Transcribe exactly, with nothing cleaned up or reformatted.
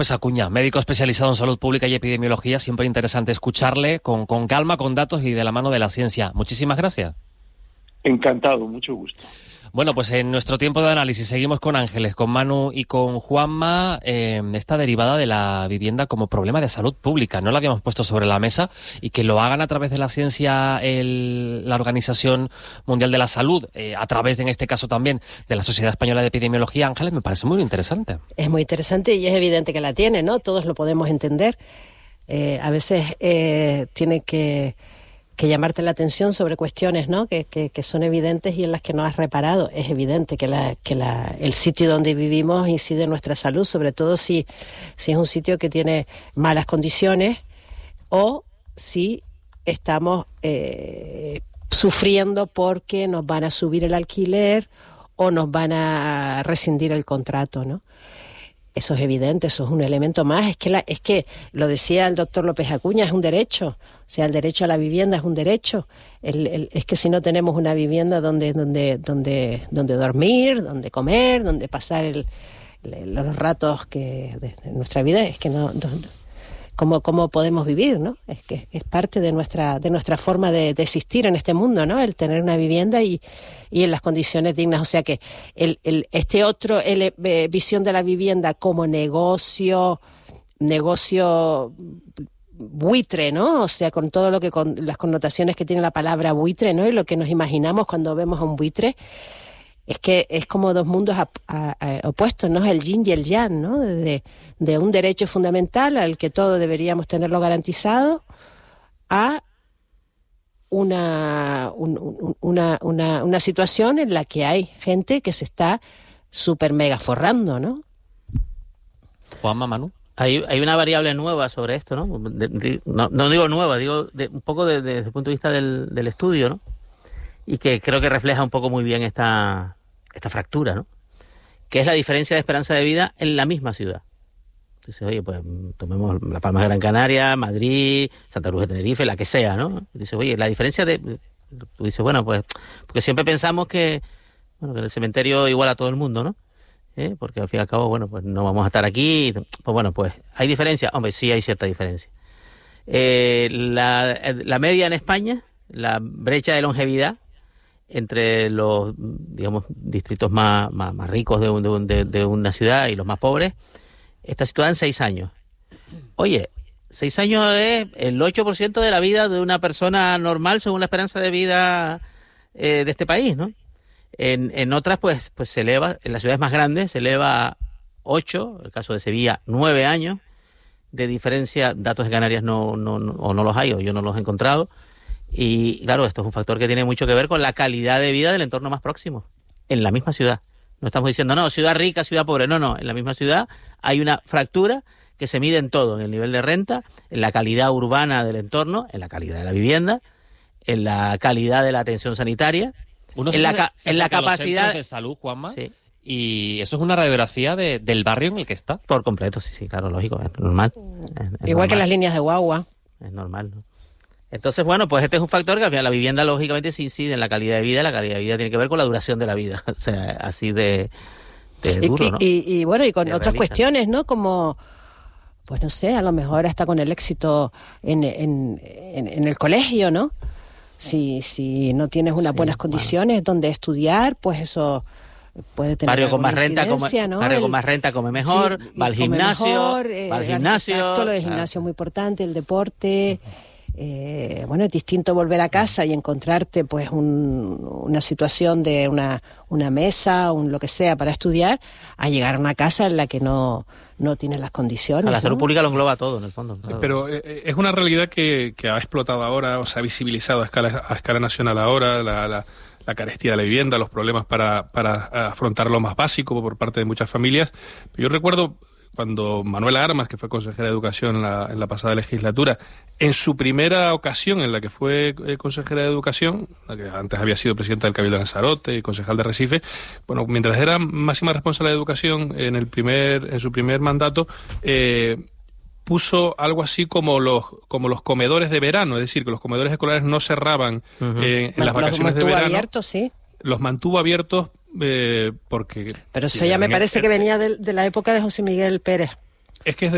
Pues Acuña, médico especializado en salud pública y epidemiología, siempre interesante escucharle con, con calma, con datos y de la mano de la ciencia. Muchísimas gracias. Encantado, mucho gusto. Bueno, pues en nuestro tiempo de análisis seguimos con Ángeles, con Manu y con Juanma, eh, esta derivada de la vivienda como problema de salud pública. No la habíamos puesto sobre la mesa y que lo hagan a través de la ciencia el, la Organización Mundial de la Salud, eh, a través de, en este caso también, de la Sociedad Española de Epidemiología, Ángeles, me parece muy interesante. Es muy interesante y es evidente que la tiene, ¿no? Todos lo podemos entender. Eh, a veces eh, tiene que... que llamarte la atención sobre cuestiones, ¿no? que, que, que son evidentes y en las que no has reparado. Es evidente que, la, que la, el sitio donde vivimos incide en nuestra salud, sobre todo si, si es un sitio que tiene malas condiciones o si estamos eh, sufriendo porque nos van a subir el alquiler o nos van a rescindir el contrato, ¿no? Eso es evidente, eso es un elemento más. Es que, la, es que lo decía el doctor López Acuña, es un derecho. O sea, el derecho a la vivienda es un derecho. El, el, es que si no tenemos una vivienda donde, donde, donde, donde dormir, donde comer, donde pasar el, el, los ratos que de, de nuestra vida, es que no, no ¿cómo, cómo podemos vivir, ¿no? Es que es parte de nuestra, de nuestra forma de, de existir en este mundo, ¿no? El tener una vivienda y, y en las condiciones dignas. O sea que el, el, este otro el, eh, visión de la vivienda como negocio, negocio buitre, ¿no? O sea, con todo lo que, con las connotaciones que tiene la palabra buitre, ¿no? Y lo que nos imaginamos cuando vemos a un buitre, es que es como dos mundos a, a, a, opuestos, ¿no? El yin y el yang, ¿no? De, de un derecho fundamental al que todos deberíamos tenerlo garantizado a una, un, una, una, una situación en la que hay gente que se está súper mega forrando, ¿no? Juanma, Manu. Hay, hay una variable nueva sobre esto, ¿no? De, de, no, no digo nueva, digo de, un poco de, de, desde el punto de vista del, del estudio, ¿no? Y que creo que refleja un poco muy bien esta, esta fractura, ¿no? Que es la diferencia de esperanza de vida en la misma ciudad. Dices, oye, pues tomemos La Palma de Gran Canaria, Madrid, Santa Cruz de Tenerife, la que sea, ¿no? Dices, oye, la diferencia de... Tú dices, bueno, pues... Porque siempre pensamos que, bueno, que en el cementerio igual a todo el mundo, ¿no? ¿Eh? Porque al fin y al cabo, bueno, pues no vamos a estar aquí. Pues bueno, pues, ¿hay diferencia? Hombre, sí hay cierta diferencia. Eh, la, la media en España, la brecha de longevidad, entre los, digamos, distritos más, más, más ricos de, un, de, de una ciudad y los más pobres, está situada en seis años. Oye, seis años es el ocho por ciento de la vida de una persona normal según la esperanza de vida eh, de este país, ¿no? En, en otras, pues, pues se eleva, en las ciudades más grandes se eleva a ocho, el caso de Sevilla, nueve años de diferencia. Datos de Canarias no, no, no, o no los hay, o yo no los he encontrado. Y claro, esto es un factor que tiene mucho que ver con la calidad de vida del entorno más próximo, en la misma ciudad. No estamos diciendo, no, ciudad rica, ciudad pobre. No, no, en la misma ciudad hay una fractura que se mide en todo, en el nivel de renta, en la calidad urbana del entorno, en la calidad de la vivienda, en la calidad de la atención sanitaria, Uno en la, ca- se en la acerca a los capacidad centros de salud, Juanma, sí. Y eso es una radiografía de, del barrio en el que está. Por completo, sí, sí, claro, lógico, es normal. Es, es Igual normal. que las líneas de guagua. Es normal, ¿no? Entonces, bueno, pues este es un factor que al final la vivienda lógicamente sí incide en la calidad de vida. La calidad de vida tiene que ver con la duración de la vida. O sea, así de, de duro, y, ¿no? y, y bueno, y con De otras realista. cuestiones, ¿no? Como, pues no sé, a lo mejor hasta con el éxito en, en, en, en el colegio, ¿no? Si, si no tienes unas Sí, buenas condiciones bueno. donde estudiar, pues eso puede tener Barrio con alguna más renta, come, incidencia, ¿no? barrio El- con más renta come mejor, sí, va al come gimnasio, mejor, eh, va al gimnasio. Exacto, lo del claro. gimnasio es muy importante, el deporte. Eh, bueno, es distinto volver a casa y encontrarte pues un, una situación de una, una mesa, un lo que sea para estudiar, a llegar a una casa en la que no, no tienes las condiciones. A la salud ¿no? pública lo engloba todo, en el fondo. Claro. Pero eh, es una realidad que, que ha explotado ahora, o se ha visibilizado a escala, a escala nacional ahora, la, la, la carestía de la vivienda, los problemas para, para afrontar lo más básico por parte de muchas familias. Yo recuerdo cuando Manuela Armas, que fue consejera de Educación en la, en la pasada legislatura, en su primera ocasión en la que fue eh, consejera de Educación, la que antes había sido presidenta del Cabildo de Lanzarote y concejal de Recife, bueno, mientras era máxima responsable de Educación en el primer en su primer mandato, eh, puso algo así como los como los comedores de verano, es decir, que los comedores escolares no cerraban Uh-huh. eh, en Bueno, las vacaciones de los mantuvo verano. abiertos, sí. Los mantuvo abiertos eh, porque... Pero eso ya me parece que venía de, de la época de José Miguel Pérez. Es que es